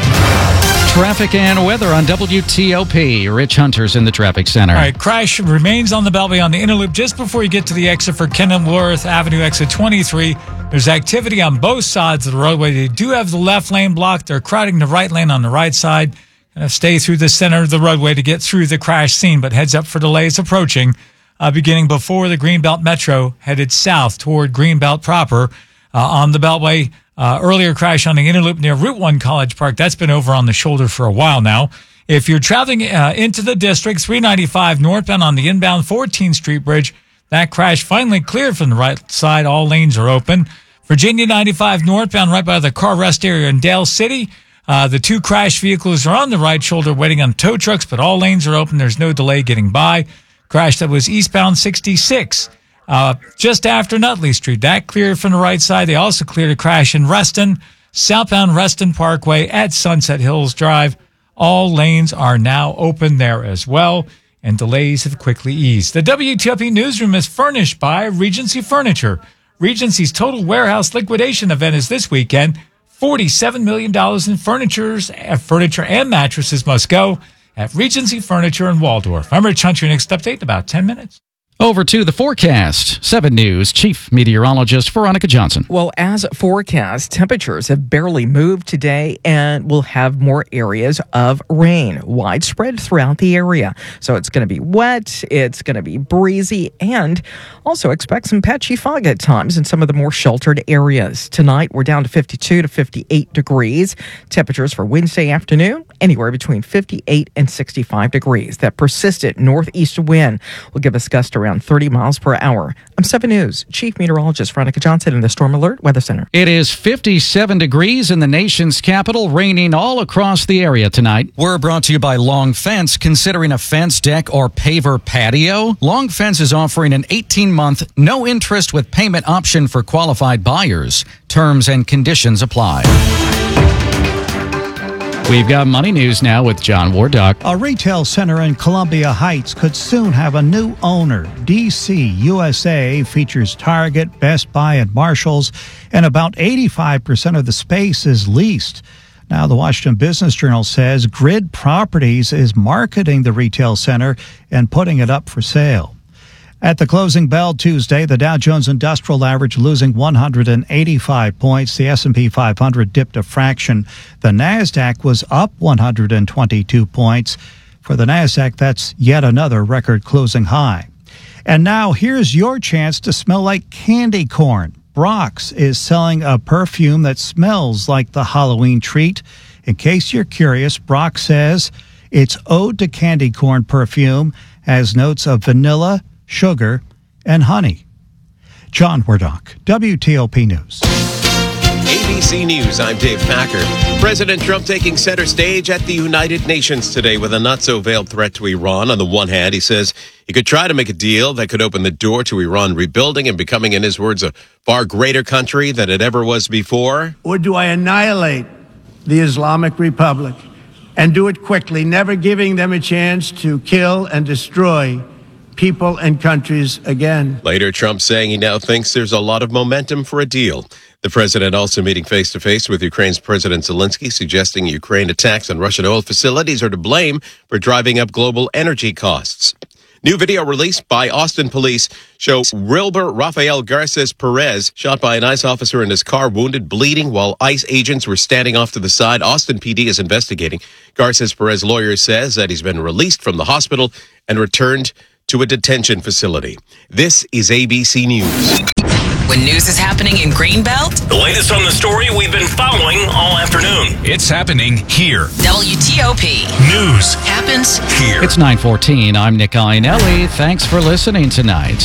S2: Traffic and weather on W T O P. Rich Hunter's in the traffic center.
S14: All right, crash remains on the Beltway on the inner loop just before you get to the exit for Kenilworth Avenue, exit twenty-three. There's activity on both sides of the roadway. They do have the left lane blocked. They're crowding the right lane on the right side. Kind of stay through the center of the roadway to get through the crash scene, but heads up for delays approaching, uh, beginning before the Greenbelt Metro, headed south toward Greenbelt proper uh, on the Beltway. Uh, earlier crash on the inner loop near Route one College Park. That's been over on the shoulder for a while now. If you're traveling uh, into the district, three ninety-five northbound on the inbound fourteenth Street Bridge, that crash finally cleared from the right side. All lanes are open. Virginia ninety-five northbound right by the car rest area in Dale City. Uh, the two crash vehicles are on the right shoulder waiting on tow trucks, but all lanes are open. There's no delay getting by. Crash that was eastbound sixty-six. Uh, just after Nutley Street. That cleared from the right side. They also cleared a crash in Reston, southbound Reston Parkway at Sunset Hills Drive. All lanes are now open there as well, and delays have quickly eased. The W T O P newsroom is furnished by Regency Furniture. Regency's total warehouse liquidation event is this weekend. forty-seven million dollars in furnitures, uh, furniture and mattresses must go at Regency Furniture in Waldorf. I'm Rich Hunter. Your next update in about ten minutes.
S2: Over to the forecast. seven News Chief Meteorologist Veronica Johnson.
S15: Well, as forecast, temperatures have barely moved today and will have more areas of rain widespread throughout the area. So it's going to be wet, it's going to be breezy, and also expect some patchy fog at times in some of the more sheltered areas. Tonight, we're down to fifty-two to fifty-eight degrees. Temperatures for Wednesday afternoon, anywhere between fifty-eight and sixty-five degrees. That persistent northeast wind will give us gusts around thirty miles per hour. I'm seven News Chief Meteorologist Veronica Johnson in the Storm Alert Weather Center.
S2: It is fifty-seven degrees in the nation's capital, raining all across the area tonight. We're brought to you by Long Fence. Considering a fence, deck, or paver patio? Long Fence is offering an eighteen-month, no-interest with payment option for qualified buyers. Terms and conditions apply. We've got money news now with John Wardock.
S16: A retail center in Columbia Heights could soon have a new owner. D C U S A features Target, Best Buy, and Marshalls, and about eighty-five percent of the space is leased. Now, the Washington Business Journal says Grid Properties is marketing the retail center and putting it up for sale. At the closing bell Tuesday, the Dow Jones Industrial Average losing one hundred eighty-five points. The S and P five hundred dipped a fraction. The NASDAQ was up one hundred twenty-two points. For the NASDAQ, that's yet another record closing high. And now here's your chance to smell like candy corn. Brock's is selling a perfume that smells like the Halloween treat. In case you're curious, Brock says its Ode to Candy Corn perfume has notes of vanilla, sugar, and honey. John Wardock, W T O P News.
S17: A B C C News, I'm Dave Packer. President Trump taking center stage at the United Nations today with a not-so-veiled threat to Iran. On the one hand, he says he could try to make a deal that could open the door to Iran rebuilding and becoming, in his words, a far greater country than it ever was before.
S19: Or do I annihilate the Islamic Republic and do it quickly, never giving them a chance to kill and destroy people and countries again?
S17: Later, Trump saying he now thinks there's a lot of momentum for a deal. The president also meeting face-to-face with Ukraine's President Zelensky, suggesting Ukraine attacks on Russian oil facilities are to blame for driving up global energy costs. New video released by Austin police shows Wilber Rafael Garces Perez shot by an ICE officer in his car, wounded, bleeding, while ICE agents were standing off to the side. Austin P D is investigating. Garces Perez lawyer says that he's been released from the hospital and returned to a detention facility. This is A B C News.
S21: When news is happening in Greenbelt,
S20: The latest on the story we've been following all afternoon. It's happening here.
S21: W T O P
S20: News
S21: happens
S20: here.
S2: It's nine fourteen. I'm Nick Iannelli. Thanks for listening tonight.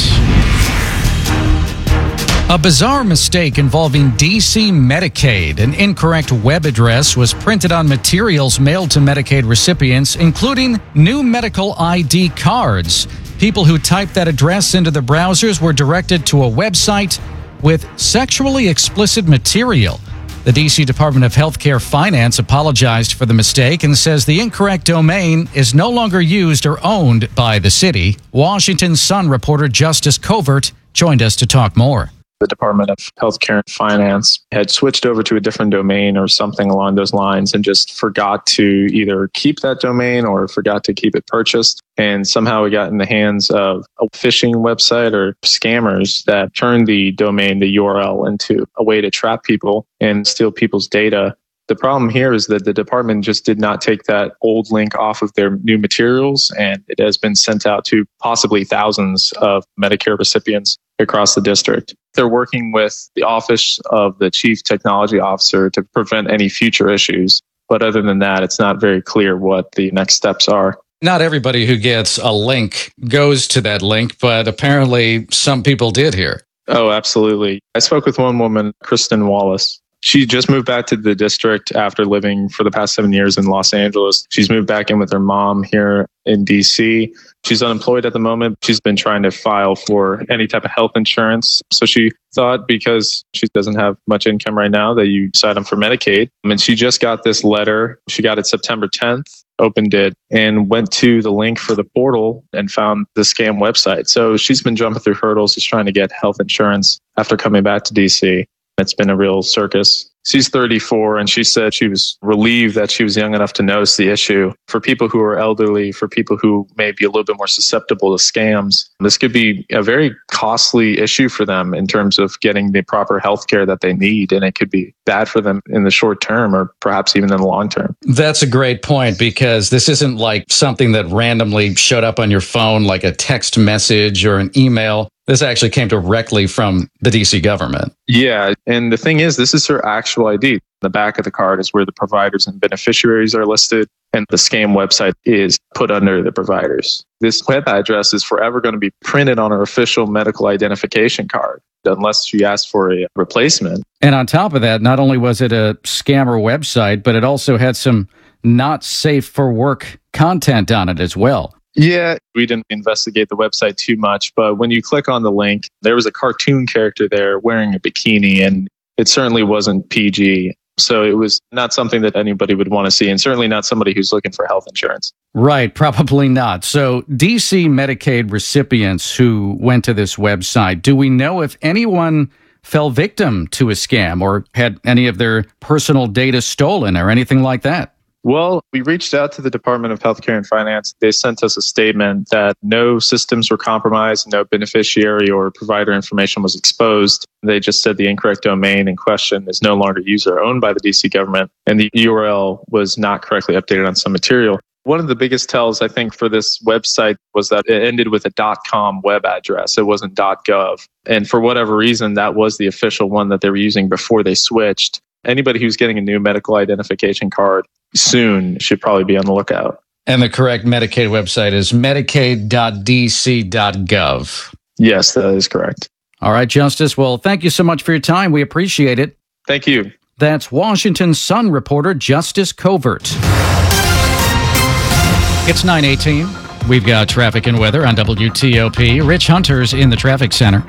S2: A bizarre mistake involving D C Medicaid. An incorrect web address was printed on materials mailed to Medicaid recipients, including new medical I D cards. People who typed that address into the browsers were directed to a website with sexually explicit material. The D C Department of Healthcare Finance apologized for the mistake and says the incorrect domain is no longer used or owned by the city. Washington Sun reporter Justice Covert joined us to talk more.
S5: The Department of Healthcare and Finance had switched over to a different domain or something along those lines and just forgot to either keep that domain or forgot to keep it purchased. And somehow it got in the hands of a phishing website or scammers that turned the domain, the U R L, into a way to trap people and steal people's data. The problem here is that the department just did not take that old link off of their new materials, and it has been sent out to possibly thousands of Medicare recipients across the district. They're working with the Office of the Chief Technology Officer to prevent any future issues. But other than that, it's not very clear what the next steps are.
S2: Not everybody who gets a link goes to that link, but apparently some people did here.
S5: Oh, absolutely. I spoke with one woman, Kristen Wallace. She just moved back to the district after living for the past seven years in Los Angeles. She's moved back in with her mom here in D C. She's unemployed at the moment. She's been trying to file for any type of health insurance. So she thought because she doesn't have much income right now that you sign up for Medicaid. And she just got this letter. She got it September tenth, opened it, and went to the link for the portal and found the scam website. So she's been jumping through hurdles just trying to get health insurance after coming back to D C. It's been a real circus. She's thirty-four, and she said she was relieved that she was young enough to notice the issue. For people who are elderly, for people who may be a little bit more susceptible to scams, this could be a very costly issue for them in terms of getting the proper health care that they need, and it could be bad for them in the short term or perhaps even in the long term.
S2: That's a great point, because this isn't like something that randomly showed up on your phone like a text message or an email. This actually came directly from the D C government.
S5: Yeah. And the thing is, this is her actual I D. The back of the card is where the providers and beneficiaries are listed, and the scam website is put under the providers. This web address is forever going to be printed on her official medical identification card, unless she asks for a replacement.
S2: And on top of that, not only was it a scammer website, but it also had some not safe for work content on it as well.
S5: Yeah, we didn't investigate the website too much, but when you click on the link, there was a cartoon character there wearing a bikini, and it certainly wasn't P G. So it was not something that anybody would want to see, and certainly not somebody who's looking for health insurance.
S2: Right, probably not. So D C Medicaid recipients who went to this website, do we know if anyone fell victim to a scam or had any of their personal data stolen or anything like that?
S5: Well, we reached out to the Department of Healthcare and Finance. They sent us a statement that no systems were compromised, no beneficiary or provider information was exposed. They just said the incorrect domain in question is no longer used or owned by the D C government, and the U R L was not correctly updated on some material. One of the biggest tells, I think, for this website was that it ended with a .com web address. It wasn't .gov. And for whatever reason, that was the official one that they were using before they switched. Anybody who's getting a new medical identification card soon should probably be on the lookout.
S2: And the correct Medicaid website is medicaid dot d c dot gov.
S5: Yes, that is correct.
S2: All right, Justice. Well, thank you so much for your time. We appreciate it.
S5: Thank you.
S2: That's Washington Sun reporter Justice Covert. It's nine eighteen. We've got traffic and weather on W T O P. Rich Hunter's in the traffic center.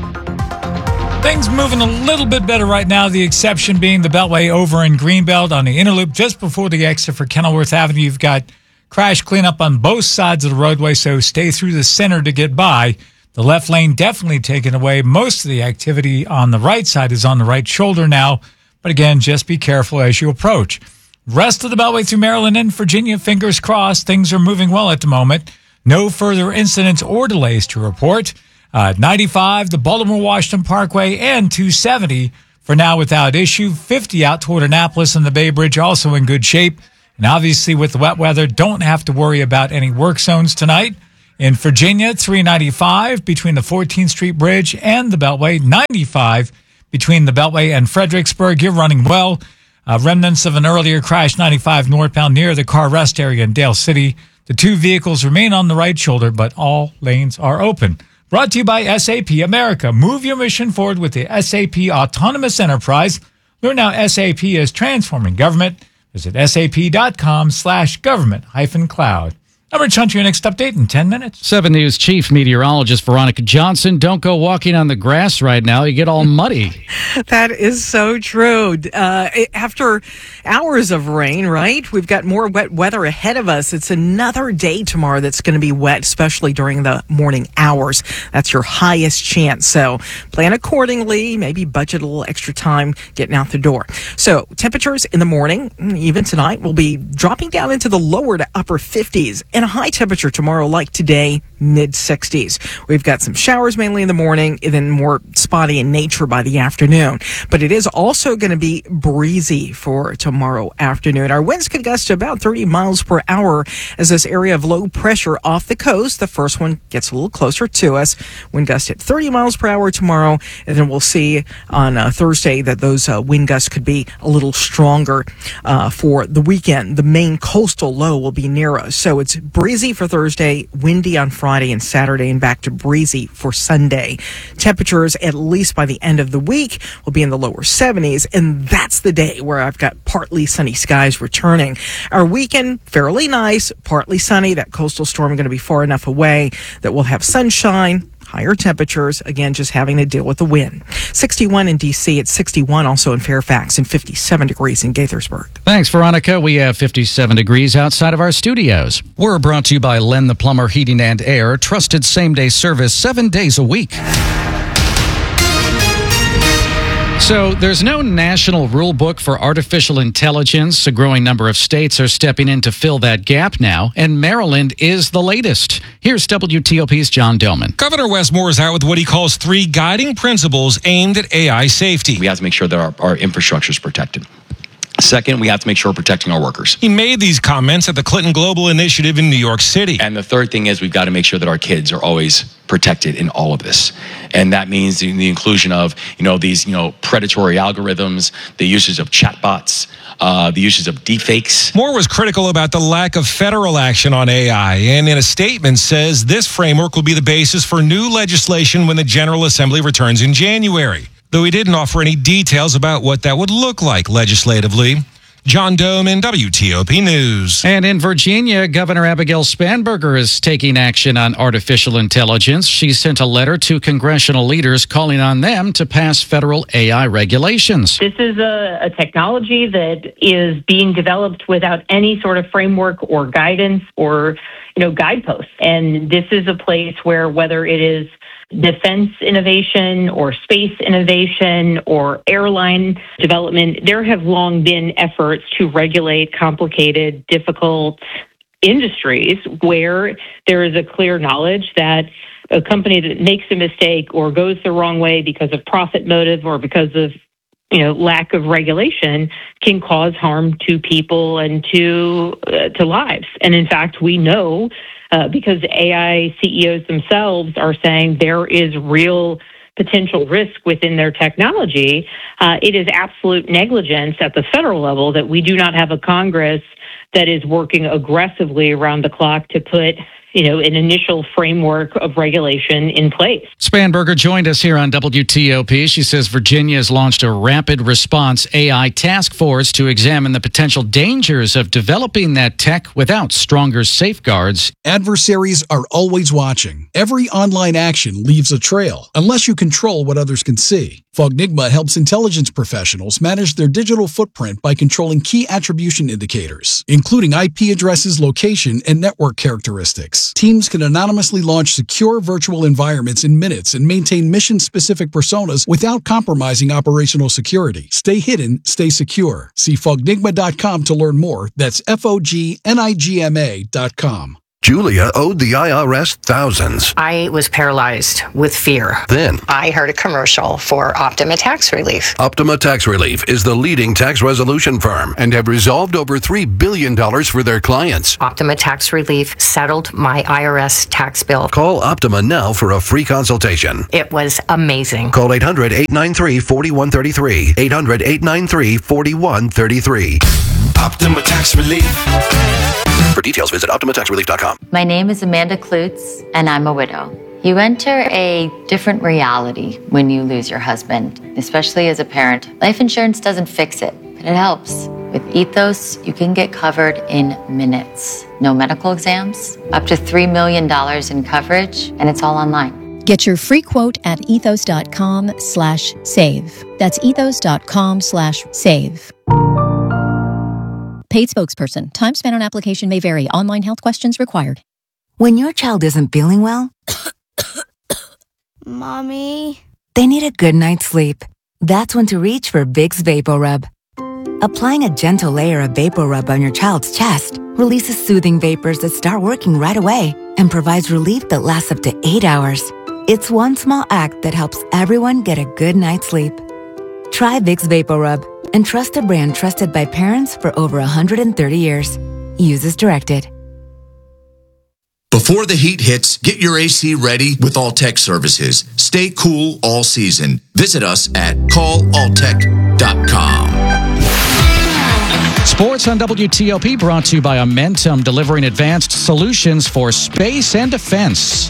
S14: Things moving a little bit better right now, the exception being the Beltway over in Greenbelt on the inner loop just before the exit for Kenilworth Avenue. You've got crash cleanup on both sides of the roadway, so stay through the center to get by. The left lane definitely taken away. Most of the activity on the right side is on the right shoulder now, but again, just be careful as you approach. Rest of the Beltway through Maryland and Virginia, fingers crossed, things are moving well at the moment. No further incidents or delays to report. Uh, ninety-five, the Baltimore-Washington Parkway, and two seventy for now without issue. fifty out toward Annapolis and the Bay Bridge also in good shape. And obviously with the wet weather, don't have to worry about any work zones tonight. In Virginia, three ninety-five between the fourteenth Street Bridge and the Beltway. ninety-five between the Beltway and Fredericksburg. You're running well. Uh, remnants of an earlier crash, ninety-five northbound near the car rest area in Dale City. The two vehicles remain on the right shoulder, but all lanes are open. Brought to you by S A P America. Move your mission forward with the S A P Autonomous Enterprise. Learn how S A P is transforming government. Visit sap.com slash government hyphen cloud. I'm Rich Hunter, your next update in ten minutes.
S2: seven News Chief Meteorologist Veronica Johnson. Don't go walking on the grass right now. You get all muddy.
S15: That is so true. Uh, after hours of rain, right? We've got more wet weather ahead of us. It's another day tomorrow that's going to be wet, especially during the morning hours. That's your highest chance. So plan accordingly. Maybe budget a little extra time getting out the door. So temperatures in the morning, even tonight, will be dropping down into the lower to upper fifties. And a high temperature tomorrow, like today, mid sixties. We've got some showers mainly in the morning, and then more spotty in nature by the afternoon. But it is also going to be breezy for tomorrow afternoon. Our winds could gust to about thirty miles per hour as this area of low pressure off the coast, the first one, gets a little closer to us. Wind gust at thirty miles per hour tomorrow, and then we'll see on uh, Thursday that those uh, wind gusts could be a little stronger uh, for the weekend. The main coastal low will be near us, so it's breezy for Thursday, windy on Friday and Saturday, and back to breezy for Sunday. Temperatures, at least by the end of the week, will be in the lower seventies, and that's the day where I've got partly sunny skies returning. Our weekend, fairly nice, partly sunny. That coastal storm going to be far enough away that we'll have sunshine, higher temperatures, again, just having to deal with the wind. sixty-one in D C, it's sixty-one also in Fairfax, and fifty-seven degrees in Gaithersburg.
S2: Thanks, Veronica. We have fifty-seven degrees outside of our studios. We're brought to you by Len the Plumber Heating and Air, trusted same-day service seven days a week. So there's no national rule book for artificial intelligence. A growing number of states are stepping in to fill that gap now, and Maryland is the latest. Here's W T O P's John Doman.
S4: Governor Wes Moore is out with what he calls three guiding principles aimed at A I safety.
S22: We have to make sure that our, our infrastructure is protected. Second, we have to make sure we're protecting our workers.
S4: He made these comments at the Clinton Global Initiative in New York City.
S22: And the third thing is we've got to make sure that our kids are always protected in all of this. And that means the, the inclusion of, you know, these, you know, predatory algorithms, the uses of chatbots, uh, the uses of deepfakes.
S4: Moore was critical about the lack of federal action on A I, and in a statement says this framework will be the basis for new legislation when the General Assembly returns in January, though he didn't offer any details about what that would look like legislatively. John Doman, W T O P News.
S2: And in Virginia, Governor Abigail Spanberger is taking action on artificial intelligence. She sent a letter to congressional leaders calling on them to pass federal A I regulations.
S23: This is a, a technology that is being developed without any sort of framework or guidance or, you know, guideposts. And this is a place where, whether it is defense innovation or space innovation or airline development, there have long been efforts to regulate complicated, difficult industries where there is a clear knowledge that a company that makes a mistake or goes the wrong way because of profit motive or because of, you know, lack of regulation can cause harm to people and to uh, to lives. And in fact, we know Uh, because A I C E Os themselves are saying there is real potential risk within their technology. Uh, it is absolute negligence at the federal level that we do not have a Congress that is working aggressively around the clock to put you know, an initial framework of regulation in place.
S2: Spanberger joined us here on W T O P. She says Virginia has launched a rapid response A I task force to examine the potential dangers of developing that tech without stronger safeguards.
S6: Adversaries are always watching. Every online action leaves a trail, unless you control what others can see. Fognigma helps intelligence professionals manage their digital footprint by controlling key attribution indicators, including I P addresses, location, and network characteristics. Teams can anonymously launch secure virtual environments in minutes and maintain mission-specific personas without compromising operational security. Stay hidden, stay secure. See Fognigma dot com to learn more. That's F O G N I G M A dot com.
S11: Julia owed the I R S thousands.
S7: I was paralyzed with fear.
S11: Then,
S7: I heard a commercial for Optima Tax Relief.
S11: Optima Tax Relief is the leading tax resolution firm and have resolved over three billion dollars for their clients.
S7: Optima Tax Relief settled my I R S tax bill.
S11: Call Optima now for a free consultation.
S7: It was amazing.
S11: Call eight hundred, eight nine three, four one three three. eight hundred, eight nine three, four one three three.
S20: Optima Tax Relief.
S11: For details, visit Optima Tax Relief dot com.
S8: My name is Amanda Klutz, and I'm a widow. You enter a different reality when you lose your husband, especially as a parent. Life insurance doesn't fix it, but it helps. With Ethos, you can get covered in minutes. No medical exams, up to three million dollars in coverage, and it's all online.
S24: Get your free quote at ethos.com slash save. That's ethos.com slash save. Paid spokesperson. Time spent on application may vary. Online health questions required.
S25: When your child isn't feeling well,
S26: Mommy,
S25: they need a good night's sleep. That's when to reach for Vicks VapoRub. Applying a gentle layer of VapoRub on your child's chest releases soothing vapors that start working right away and provides relief that lasts up to eight hours. It's one small act that helps everyone get a good night's sleep. Try Vicks VapoRub and trust a brand trusted by parents for over one hundred thirty years. Use as directed.
S27: Before the heat hits, get your A C ready with Alltech Services. Stay cool all season. Visit us at call alltech dot com.
S2: Sports on W T O P brought to you by Amentum, delivering advanced solutions for space and defense.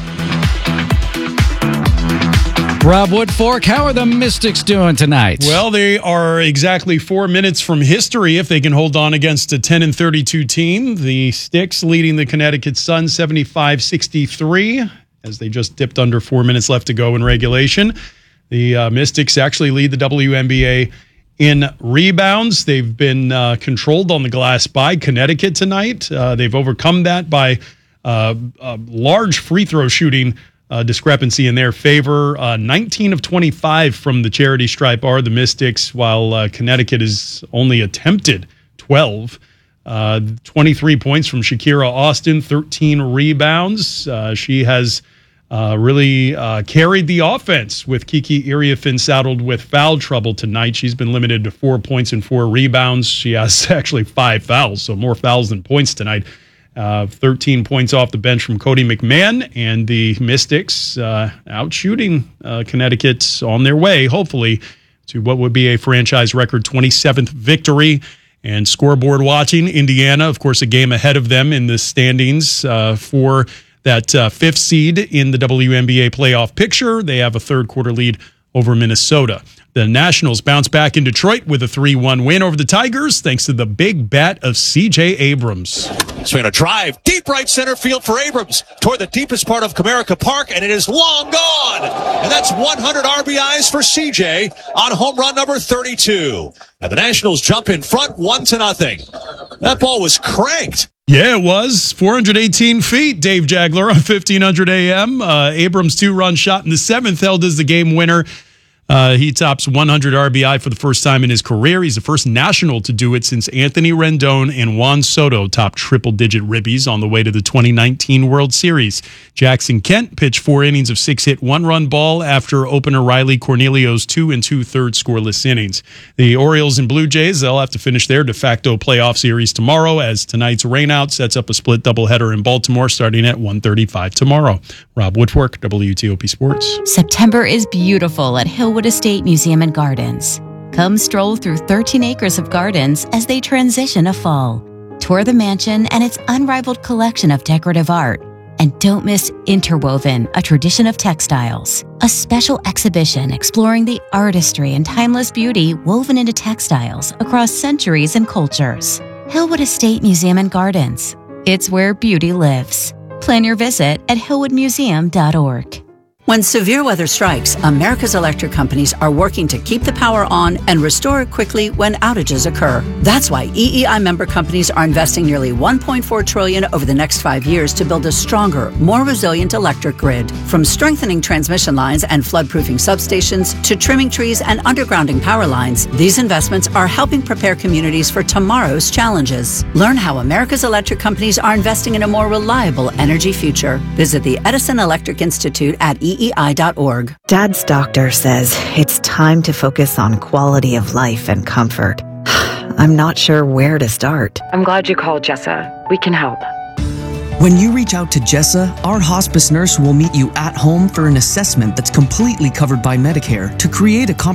S2: Rob Woodfork, how are the Mystics doing tonight?
S28: Well, they are exactly four minutes from history if they can hold on against a ten and thirty-two team. The Sticks leading the Connecticut Sun seventy-five sixty-three as they just dipped under four minutes left to go in regulation. The uh, Mystics actually lead the W N B A in rebounds. They've been uh, controlled on the glass by Connecticut tonight. Uh, they've overcome that by uh, a large free throw shooting Uh, discrepancy in their favor. Uh, nineteen of twenty-five from the charity stripe are the Mystics, while uh, Connecticut has only attempted twelve. Uh, twenty-three points from Shakira Austin, thirteen rebounds. Uh, she has uh, really uh, carried the offense with Kiki Iriafin saddled with foul trouble tonight. She's been limited to four points and four rebounds. She has actually five fouls, so more fouls than points tonight. Uh, thirteen points off the bench from Cody McMahon, and the Mystics uh, out shooting uh, Connecticut on their way, hopefully, to what would be a franchise record twenty-seventh victory. And scoreboard watching, Indiana, of course, a game ahead of them in the standings uh, for that uh, fifth seed in the W N B A playoff picture. They have a third quarter lead over Minnesota. The Nationals bounce back in Detroit with a three one win over the Tigers, thanks to the big bat of C J Abrams.
S29: Swing a drive, deep right center field for Abrams, toward the deepest part of Comerica Park, and it is long gone. And that's one hundred R B Is for C J on home run number thirty-two. And the Nationals jump in front, one to nothing. That ball was cranked.
S28: Yeah, it was. four hundred eighteen feet, Dave Jagler on fifteen hundred A M. Uh, Abrams' two-run shot in the seventh held as the game winner. Uh, he tops one hundred R B I for the first time in his career. He's the first National to do it since Anthony Rendon and Juan Soto topped triple-digit ribbies on the way to the twenty nineteen World Series. Jackson Kent pitched four innings of six-hit, one-run ball after opener Riley Cornelio's two and two-thirds scoreless innings. The Orioles and Blue Jays, they'll have to finish their de facto playoff series tomorrow as tonight's rainout sets up a split doubleheader in Baltimore starting at one thirty-five tomorrow. Rob Woodfork, W T O P Sports.
S30: September is beautiful at Hillwood Estate Museum and Gardens. Come stroll through thirteen acres of gardens as they transition to fall. Tour the mansion and its unrivaled collection of decorative art. And don't miss Interwoven, a tradition of textiles, a special exhibition exploring the artistry and timeless beauty woven into textiles across centuries and cultures. Hillwood Estate Museum and Gardens. It's where beauty lives. Plan your visit at hillwood museum dot org.
S1: When severe weather strikes, America's electric companies are working to keep the power on and restore it quickly when outages occur. That's why E E I member companies are investing nearly one point four trillion dollars over the next five years to build a stronger, more resilient electric grid. From strengthening transmission lines and floodproofing substations to trimming trees and undergrounding power lines, these investments are helping prepare communities for tomorrow's challenges. Learn how America's electric companies are investing in a more reliable energy future. Visit the Edison Electric Institute at E E I dot org.
S3: Dad's doctor says it's time to focus on quality of life and comfort. I'm not sure where to start.
S7: I'm glad you called, Jessa. We can help.
S9: When you reach out to Jessa, our hospice nurse will meet you at home for an assessment that's completely covered by Medicare to create a comprehensive